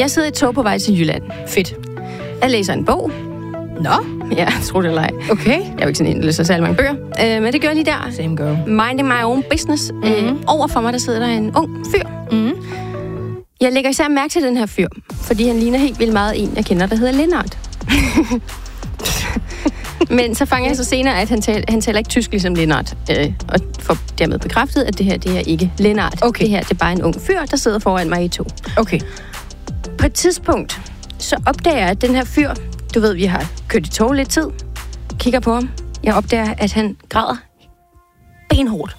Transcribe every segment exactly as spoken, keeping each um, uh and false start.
Jeg sidder i et tog på vej til Jylland. Fedt. Jeg læser en bog. Nå? Ja, tror det eller ej. Okay. Jeg er jo ikke sådan en, der læser særlig mange bøger. Øh, men det gør jeg lige der. Same girl. Minding my own business. Mm-hmm. Øh, over for mig, der sidder der en ung fyr. Mm. Jeg lægger især mærke til den her fyr, fordi han ligner helt vildt meget en, jeg kender, der hedder Lennart. Men så fanger jeg så senere, at han, tal, han taler ikke tysk ligesom Lennart. Øh, og får dermed bekræftet, at det her, det er ikke Lennart. Okay. Det her, det er bare en ung fyr, der sidder foran mig i to. Okay. På et tidspunkt, så opdager jeg, at den her fyr, du ved, vi har kørt i tog lidt tid, kigger på ham. Jeg opdager, at han græder benhårdt.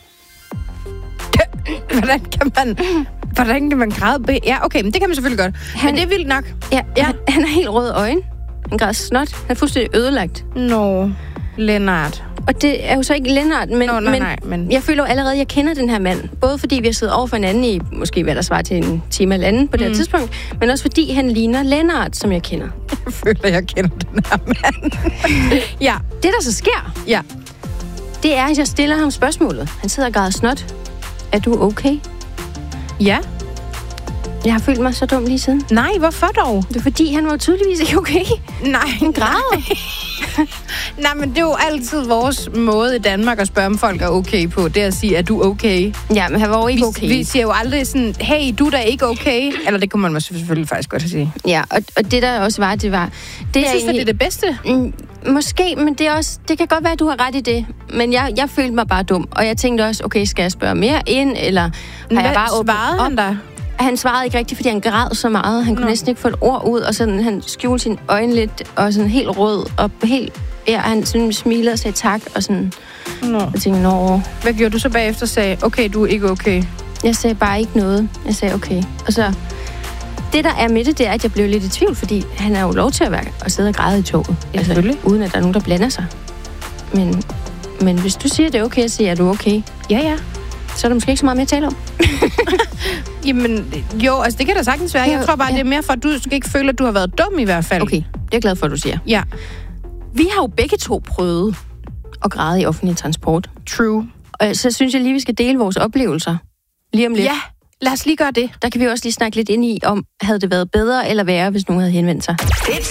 Hvordan kan man... Hvordan kan man græde? Ja, okay, men det kan man selvfølgelig godt. Han, men det er vildt nok. Ja, ja. Han, han har helt røde øjne. Han græder snot. Han er fuldstændig ødelagt. Nå, Lennart. Og det er jo så ikke Lennart, men, Nå, nej, men, nej, men jeg føler jo allerede, at jeg kender den her mand. Både fordi vi har siddet over for hinanden i, måske hvad der svarer til en time eller anden på det mm. her tidspunkt, men også fordi han ligner Lennart, som jeg kender. Jeg føler, at jeg kender den her mand. Ja. Det, der så sker, ja. det er, at jeg stiller ham spørgsmålet. Han sidder og græder snot. Er du okay? Ja. Jeg har følt mig så dum lige siden. Nej, hvorfor dog? Det er fordi, han var tydeligvis ikke okay. Nej, han græder. Nej, men det er jo altid vores måde i Danmark at spørge, om folk er okay på. Det er at sige, er du okay? Ja, men han var jo ikke vi, okay. Vi siger jo aldrig sådan, hey, du er da ikke okay. Eller det kunne man måske selvfølgelig faktisk godt sige. Ja, og, og det der også var, det var... Det jeg synes, at det er det bedste. Mm, måske, men det er også... Det kan godt være, at du har ret i det. Men jeg, jeg følte mig bare dum. Og jeg tænkte også, okay, skal jeg spørge mere ind? Eller har Hvad jeg bare svarede han der? Han svarede ikke rigtigt, fordi han græd så meget. Han kunne Nå. næsten ikke få et ord ud, og sådan, han skjulte sine øjne lidt, og sådan helt rød, og helt... Ja, han sådan smilede og sagde tak, og sådan... Nå. Jeg tænkte, nå... Hvad gjorde du så bagefter og sagde, okay, du er ikke okay? Jeg sagde bare ikke noget. Jeg sagde, okay. Og så... Det, der er med det, det er, at jeg blev lidt i tvivl, fordi han er jo lov til at være og sidde og græde i toget. Altså, uden at der er nogen, der blander sig. Men, men hvis du siger, det er okay, at sige, er du okay? Ja, ja. Så er der måske ikke så meget mere at tale om. Jamen, jo, altså det kan da sagtens være. Jeg tror bare, ja. det er mere for, at du skal ikke føle, at du har været dum i hvert fald. Okay, det er jeg glad for, at du siger. Ja. Vi har jo begge to prøvet at græde i offentlig transport. True. Og så synes jeg lige, vi skal dele vores oplevelser. Lige om lidt. Ja, lad os lige gøre det. Der kan vi også lige snakke lidt ind i, om havde det været bedre eller værre, hvis nogen havde henvendt sig.